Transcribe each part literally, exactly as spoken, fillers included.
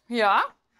Ja.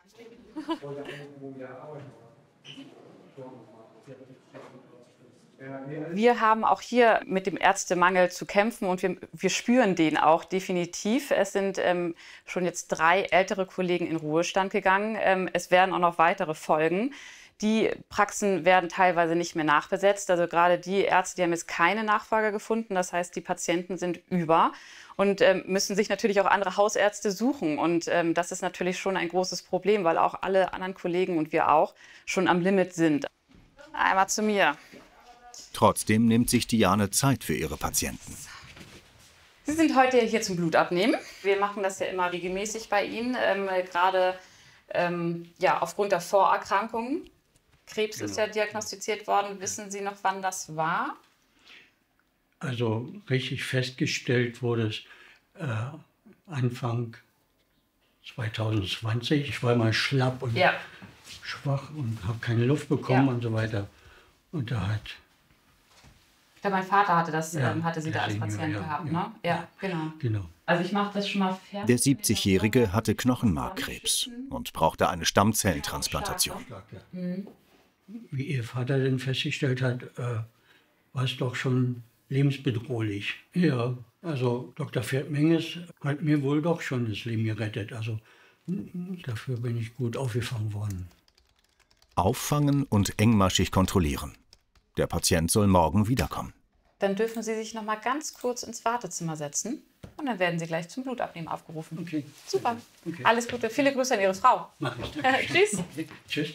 Wir haben auch hier mit dem Ärztemangel zu kämpfen und wir, wir spüren den auch definitiv. Es sind ähm, schon jetzt drei ältere Kollegen in Ruhestand gegangen. Ähm, es werden auch noch weitere folgen. Die Praxen werden teilweise nicht mehr nachbesetzt. Also gerade die Ärzte, die haben jetzt keine Nachfrage gefunden. Das heißt, die Patienten sind über und ähm, müssen sich natürlich auch andere Hausärzte suchen. Und ähm, das ist natürlich schon ein großes Problem, weil auch alle anderen Kollegen und wir auch schon am Limit sind. Einmal zu mir. Trotzdem nimmt sich Diane Zeit für ihre Patienten. Sie sind heute hier zum Blutabnehmen. Wir machen das ja immer regelmäßig bei Ihnen, ähm, gerade ähm, ja, aufgrund der Vorerkrankungen. Krebs genau. ist ja diagnostiziert worden. Wissen Sie noch, wann das war? Also richtig festgestellt wurde es äh, Anfang zwanzig zwanzig. Ich war mal schlapp und ja. schwach und habe keine Luft bekommen ja. und so weiter. Und da hat Ich glaube, mein Vater hatte, das, ja, ähm, hatte sie da als Senior, Patient ja, gehabt, ja, ne? Ja, genau. genau. Also ich mache das schon mal fertig. Der siebzigjährige hatte Knochenmarkkrebs und brauchte eine Stammzellentransplantation. Mhm. Wie Ihr Vater denn festgestellt hat, äh, war es doch schon lebensbedrohlich. Ja, also Doktor Pferd-Menges hat mir wohl doch schon das Leben gerettet. Also dafür bin ich gut aufgefangen worden. Auffangen und engmaschig kontrollieren. Der Patient soll morgen wiederkommen. Dann dürfen Sie sich noch mal ganz kurz ins Wartezimmer setzen und dann werden Sie gleich zum Blutabnehmen aufgerufen. Okay. Super. Okay. Alles Gute. Viele Grüße an Ihre Frau. Mach ich. Tschüss. Tschüss.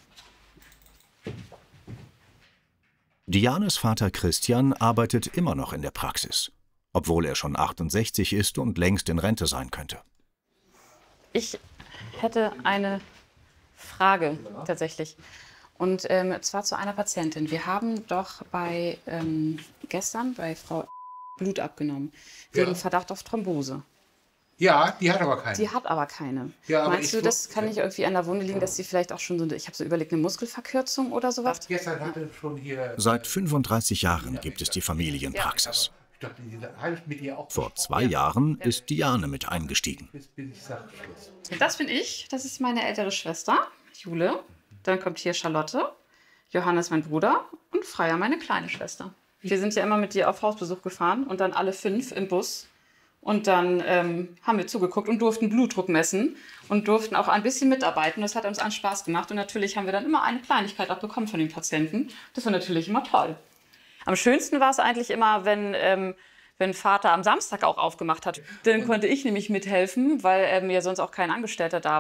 Dianes Vater Christian arbeitet immer noch in der Praxis, obwohl er schon achtundsechzig ist und längst in Rente sein könnte. Ich hätte eine Frage tatsächlich. Und ähm, zwar zu einer Patientin. Wir haben doch bei ähm, gestern bei Frau Blut abgenommen, wegen ja. Verdacht auf Thrombose. Ja, die hat aber keine. Die hat aber keine. Ja, aber Meinst du, das kann nicht irgendwie an der Wunde liegen, dass sie vielleicht auch schon so, ich habe so überlegt, eine Muskelverkürzung oder sowas? Gestern hatte schon hier. Seit fünfunddreißig Jahren gibt es die Familienpraxis. Vor zwei Jahren ist Diane mit eingestiegen. Das bin ich. Das ist meine ältere Schwester, Jule. Dann kommt hier Charlotte, Johannes mein Bruder und Freya meine kleine Schwester. Wir sind ja immer mit dir auf Hausbesuch gefahren und dann alle fünf im Bus. Und dann ähm, haben wir zugeguckt und durften Blutdruck messen und durften auch ein bisschen mitarbeiten. Das hat uns allen Spaß gemacht. Und natürlich haben wir dann immer eine Kleinigkeit auch bekommen von den Patienten. Das war natürlich immer toll. Am schönsten war es eigentlich immer, wenn, ähm, wenn Vater am Samstag auch aufgemacht hat. Dann konnte ich nämlich mithelfen, weil ähm, ja sonst auch kein Angestellter da war.